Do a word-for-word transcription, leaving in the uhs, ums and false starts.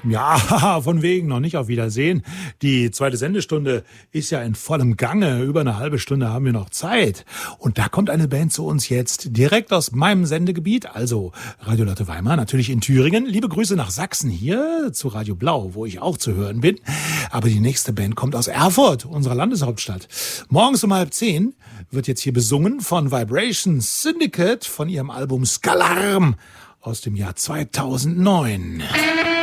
Ja, von wegen noch nicht auf Wiedersehen. Die zweite Sendestunde ist ja in vollem Gange. Über eine halbe Stunde haben wir noch Zeit. Und da kommt eine Band zu uns jetzt direkt aus meinem Sendegebiet, also Radio Lotte Weimar, natürlich in Thüringen. Liebe Grüße nach Sachsen hier zu Radio Blau, wo ich auch zu hören bin. Aber die nächste Band kommt aus Erfurt, unserer Landeshauptstadt. Morgens um halb zehn wird jetzt hier besungen von Vibration Syndicate von ihrem Album Skalarm aus dem Jahr zweitausendneun.